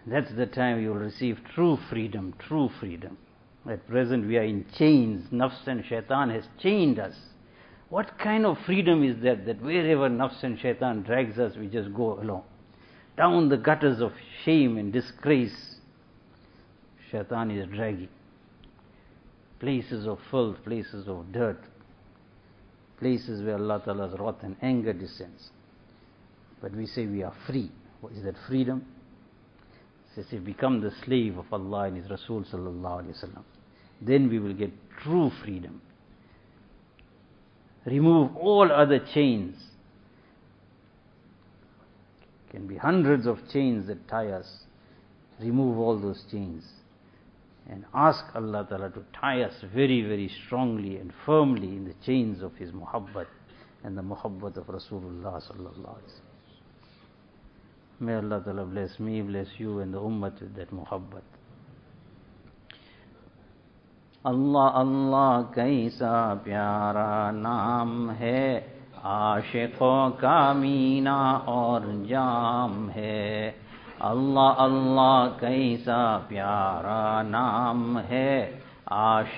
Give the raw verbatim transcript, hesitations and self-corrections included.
That's the time you will receive true freedom, true freedom. At present we are in chains. Nafs and shaitan has chained us. What kind of freedom is that, that wherever nafs and shaitan drags us, we just go along? Down the gutters of shame and disgrace, shaitan is dragging. Places of filth, places of dirt, places where Allah Ta'ala's wrath and anger descends. But we say we are free. What is that freedom? It says, if we become the slave of Allah and His Rasul Sallallahu Alaihi Wasallam, then we will get true freedom. Remove all other chains. Can be hundreds of chains that tie us. Remove all those chains and ask Allah Ta'ala to tie us very, very strongly and firmly in the chains of His muhabbat and the muhabbat of Rasulullah Sallallahu Alaihi Wasallam. May Allah Ta'ala bless me, bless you and the ummah with that muhabbat. Allah Allah kaisa pyara naam hai, आशिकों का मीना और जाम है. अल्लाह अल्लाह कैसा प्यारा नाम है, आशिक